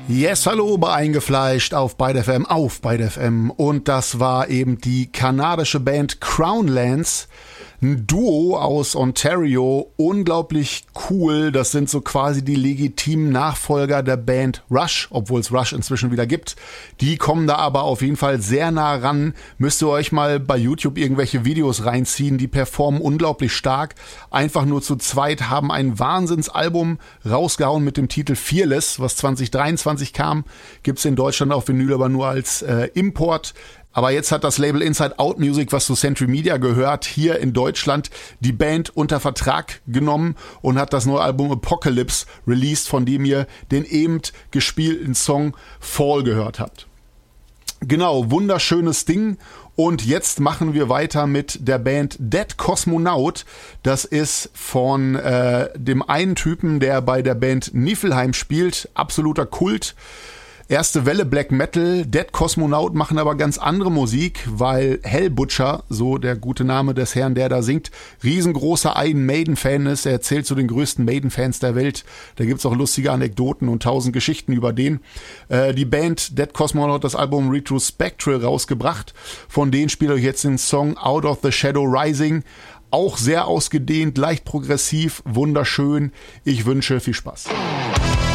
Yes, hallo bei Eingefleischt auf Byte FM. Und das war eben die kanadische Band Crownlands, ein Duo aus Ontario, unglaublich cool. Das sind so quasi die legitimen Nachfolger der Band Rush, obwohl es Rush inzwischen wieder gibt. Die kommen da aber auf jeden Fall sehr nah ran. Müsst ihr euch mal bei YouTube irgendwelche Videos reinziehen. Die performen unglaublich stark. Einfach nur zu zweit, haben ein Wahnsinnsalbum rausgehauen mit dem Titel Fearless, was 2023 kam. Gibt's in Deutschland auf Vinyl aber nur als Import. Aber jetzt hat das Label Inside Out Music, was zu Century Media gehört, hier in Deutschland die Band unter Vertrag genommen und hat das neue Album Apocalypse released, von dem ihr den eben gespielten Song Fall gehört habt. Genau, wunderschönes Ding. Und jetzt machen wir weiter mit der Band Dead Cosmonaut. Das ist von dem einen Typen, der bei der Band Niflheim spielt. Absoluter Kult. Erste Welle Black Metal. Dead Cosmonaut machen aber ganz andere Musik, weil Hellbutcher, so der gute Name des Herrn, der da singt, riesengroßer Iron Maiden-Fan ist. Er zählt zu den größten Maiden-Fans der Welt. Da gibt's auch lustige Anekdoten und 1000 Geschichten über den. Die Band Dead Cosmonaut hat das Album Retrospectral rausgebracht. Von denen spielt euch jetzt den Song Out of the Shadow Rising. Auch sehr ausgedehnt, leicht progressiv, wunderschön. Ich wünsche viel Spaß.